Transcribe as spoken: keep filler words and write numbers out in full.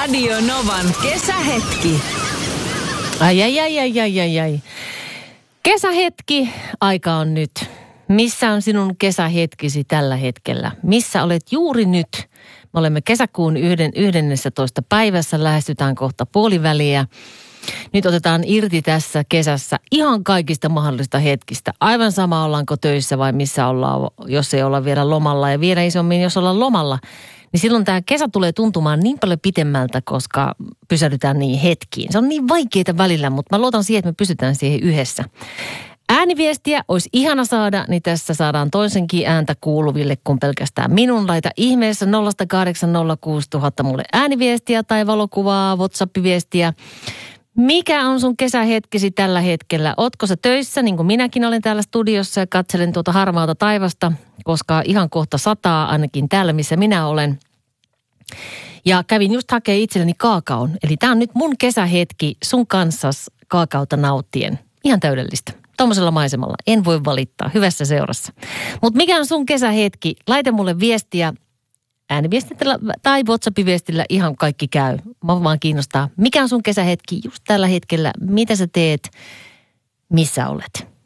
Radio Novan kesähetki. Ai, ai, ai, ai, ai, ai, ai. Kesähetki, aika on nyt. Missä on sinun kesähetkisi tällä hetkellä? Missä olet juuri nyt? Me olemme kesäkuun yhden, yhdennentoista päivässä, lähestytään kohta puoliväliä. Nyt otetaan irti tässä kesässä ihan kaikista mahdollista hetkistä. Aivan sama ollaanko töissä vai missä ollaan, jos ei olla vielä lomalla. Ja vielä isommin, jos ollaan lomalla, niin silloin tämä kesä tulee tuntumaan niin paljon pitemmältä, koska pysähdytään niin hetkiin. Se on niin vaikeaa välillä, mutta mä luotan siihen, että me pystytään siihen yhdessä. Ääniviestiä olisi ihana saada, niin tässä saadaan toisenkin ääntä kuuluville kuin pelkästään minun. Laita ihmeessä nolla kahdeksan nolla kuusi nolla nolla nolla mulle ääniviestiä tai valokuvaa, WhatsApp-viestiä. Mikä on sun kesähetkisi tällä hetkellä? Ootko sä töissä, niin kuin minäkin olen täällä studiossa ja katselen tuota harmaata taivasta, koska ihan kohta sataa ainakin täällä, missä minä olen. Ja kävin just hakemaan itselleni kaakaon. Eli tää on nyt mun kesähetki sun kanssas kaakaota nauttien. Ihan täydellistä. Tuommoisella maisemalla. En voi valittaa. Hyvässä seurassa. Mutta mikä on sun kesähetki? Laita mulle viestiä. Ääniviestillä tai WhatsApp-viestillä ihan kaikki käy. Mä vaan kiinnostaa. Mikä on sun kesähetki just tällä hetkellä? Mitä sä teet? Missä olet?